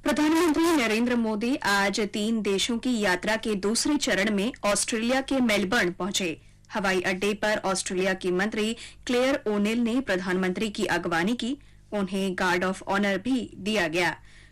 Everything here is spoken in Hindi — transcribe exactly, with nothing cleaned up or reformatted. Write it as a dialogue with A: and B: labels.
A: प्रधानमंत्री नरेंद्र मोदी आज तीन देशों की यात्रा के दूसरे चरण में ऑस्ट्रेलिया के मेलबर्न पहुंचे। हवाई अड्डे पर ऑस्ट्रेलिया की मंत्री क्लेयर ओनेल ने प्रधानमंत्री की अगवानी की। उन्हें गार्ड ऑफ ऑनर भी दिया गया।